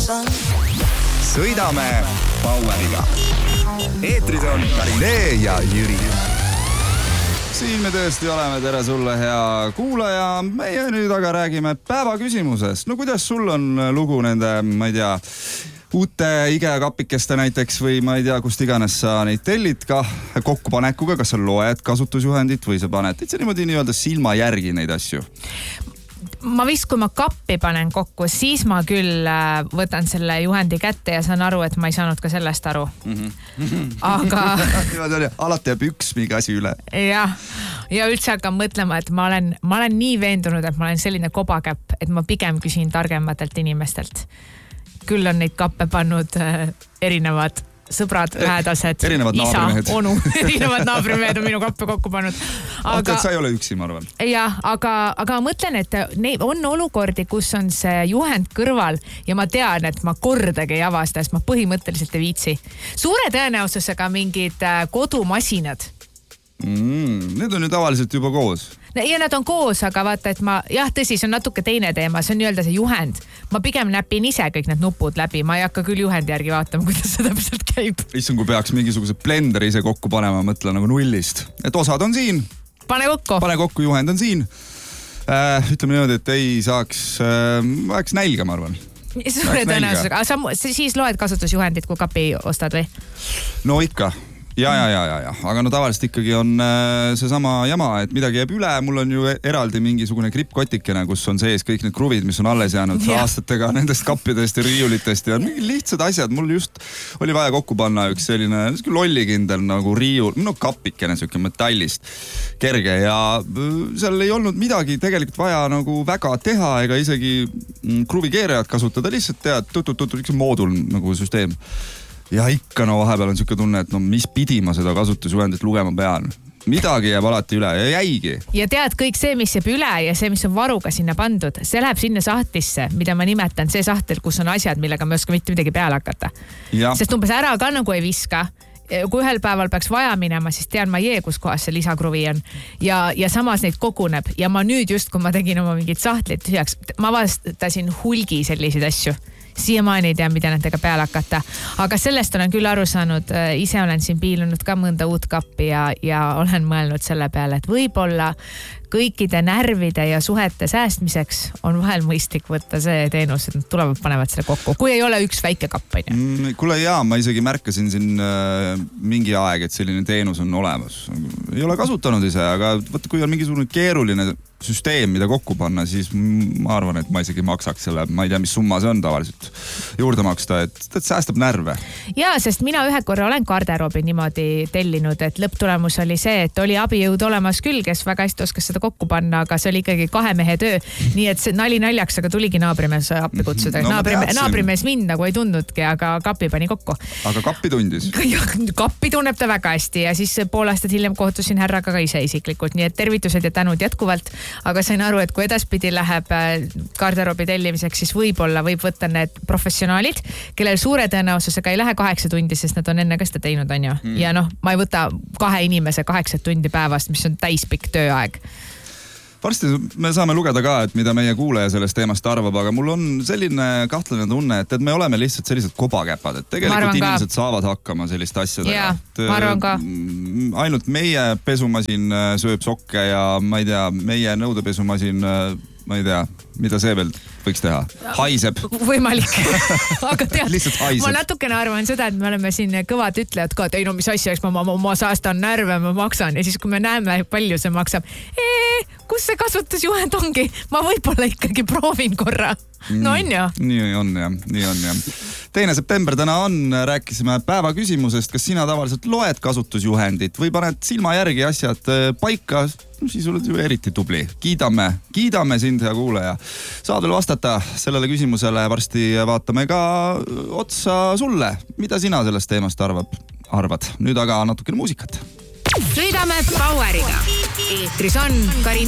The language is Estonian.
Sõidame Poweriga. Eetris on Karinee ja Jüri. Siin me tõesti oleme, tere sulle, hea kuulaja. Meie nüüd aga räägime päevaküsimusest. No kuidas sul on lugu nende, ma ei tea, uute IKEA kapikeste näiteks või ma ei tea, kust iganes sa neid tellid ka kokkupanekuga, kas sa loed kasutusjuhendit või sa paned täitsa niimoodi silma järgi neid asju? Ma vist, kui ma kappi panen kokku, siis ma küll võtan selle juhendi kätte ja saan aru, et ma ei saanud ka sellest aru. Aga... alati jääb üks mingi asi üle. Ja üldse hakkan mõtlema, et ma olen nii veendunud, et ma olen selline kobakäpp, et ma pigem küsin targematelt inimestelt. Küll on neid kappe pannud erinevad sõbrad, lähedased, isa, onu, erinevad naabrimehed on minu kappe kokku pannud. Aga sa ei ole üksi, ma arvan. Jah, aga mõtlen, et on olukordi, kus on see juhend kõrval ja ma tean, et ma kordagi ei avasta, sest ma põhimõtteliselt ei viitsi. Suure tõenäosusega mingid kodumasinad. Need on ju tavaliselt juba koos. Ja nad on koos, aga vaata, et tõsi, see on natuke teine teema, see on nii-öelda see juhend. Ma pigem näpin ise kõik need nupud läbi, ma ei hakka küll juhendi järgi vaatama, kuidas see täpselt käib. Issand, kui peaks mingisuguse blenderi ise kokku panema, mõtlen nagu nullist. Et osad on siin. Pane kokku, juhend on siin. Ütleme niimoodi, et ei saaks, vajaks nälga, ma arvan. Suure tõenäosusega. Sa siis loed kasutusjuhendit, kui kapi ostad või? No ikka. Ja. Aga no tavaliselt ikkagi on see sama jama, et midagi jääb üle. Mul on ju eraldi mingisugune krippkotikene, kus on sees kõik need kruvid, mis on alles jäänud aastatega nendest kappidest ja riiulitest ja mingi lihtsad asjad. Mul just oli vaja kokku panna üks selline lollikindel nagu riiul, kapikene siuke metallist, kerge ja seal ei olnud midagi tegelikult vaja nagu väga teha ega isegi kruvikeerajat kasutada, lihtsalt tead, üks moodul nagu süsteem. Ja ikka vahepeal on siuke tunne, et mis pidi ma seda kasutusjuhendit lugema pean. Midagi jääb alati üle ja jäigi. Ja tead, kõik see, mis jääb üle ja see, mis on varuga sinna pandud, see läheb sinna sahtlisse, mida ma nimetan see sahtel, kus on asjad, millega ma ei oska mitte midagi peale hakata. Sest umbes ära ka nagu ei viska. Kui ühel päeval peaks vaja minema, siis tean ma kus kohas see lisakruvi on. Ja samas neid koguneb. Ja ma nüüd just, kui ma tegin oma mingid sahtlit tühjaks, ma avastasin hulgi selliseid asju. Siiamaani ei tea, mida nendega peale hakata. Aga sellest olen küll aru saanud. Ise olen siin piilunud ka mõnda uut kappi ja olen mõelnud selle peale, et võib-olla kõikide närvide ja suhete säästmiseks on vahel mõistlik võtta see teenus, et nad tulevad, panevad selle kokku. Kui ei ole üks väike kapp. Kuule, ma isegi märkasin siin mingi aeg, et selline teenus on olemas. Ei ole kasutanud ise, aga võtta, kui on mingisugune keeruline süsteem, mida kokku panna, siis ma arvan, et ma isegi maksaks selle, ma ei tea, mis summa see on tavaliselt juurde maksta, et säästab närve. Ja, sest mina ühe korra olen garderoobi niimoodi tellinud, et lõpptulemus oli see, et oli abijõud olemas küll, kes väga hästi oskas seda kokku panna, aga see oli ikkagi 2 mehe töö. Nii et see nali naljaks, aga tuligi naabrimees appi kutsuda. Naabrimees mind nagu ei tundnudki, aga kapi pani kokku. Aga kappi tundis? Kappi tunneb ta väga hästi ja siis pool aastat hiljem kohtusin härraga ka ise isiklikult, nii et tervitused ja tänud jätkuvalt. Aga sain aru, et kui edaspidi läheb garderoobi tellimiseks, siis võib-olla võib võtta need professionaalid, kellel suure tõenäosusega ei lähe 8 tundi, sest nad on enne ka seda teinud, on ju. Ja ma ei võta 2 inimese 8 tundi päevast, mis on täispikk tööaeg. Varsti me saame lugeda ka, et mida meie kuulaja sellest teemast arvab, aga mul on selline kahtlane tunne, et me oleme lihtsalt sellised kobakäpad, et tegelikult inimesed saavad hakkama selliste asjadega. Ma arvan ka. Ainult meie pesumasin sööb sokke ja ma ei tea, meie nõudepesumasin, ma ei tea, mida see veel võiks teha. Haiseb. Võimalik. Aga tead, haiseb. Ma natukene arvan seda, et me oleme siin kõvad ütlejad ka, et ei no mis asja, eks ma säästan närve, ma maksan. Ja siis kui me näeme, palju see maksab, kus see kasutusjuhend ongi? Ma võib-olla ikkagi proovin korra. No on ju? Nii on ja. 2. september täna on, rääkisime päeva küsimusest, kas sina tavaliselt loed kasutusjuhendit või paned silma järgi asjad paika, siis oled ju eriti tubli. Kiidame sind, hea kuulaja. Saad veel vastata sellele küsimusele, varsti vaatame ka otsa sulle. Mida sina sellest teemast arvad? Nüüd aga natukene muusikat. Sõidame Poweriga. Eetris on Karinee.